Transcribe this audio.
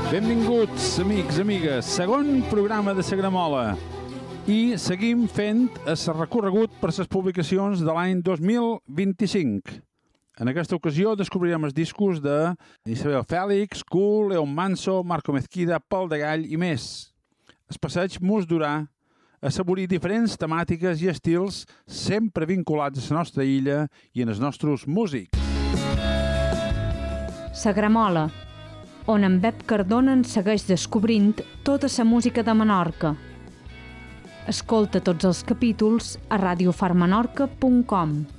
Benvinguts, amics, amigues, segon programa de Sagramola i seguim fent el recorregut per les publicacions de l'any 2025. En aquesta ocasió descobrirem els discos de Isabel Fèlix, Cool, Leon Manso, Marco Mezquida, Pol de Gall i més. El passeig mos durà a assaborir diferents temàtiques i estils sempre vinculats a la nostra illa i en els nostres músics. Sagramola, on en Bep Cardona ens segueix descobrint tota la música de Menorca. Escolta tots els capítols a radiofarmenorca.com.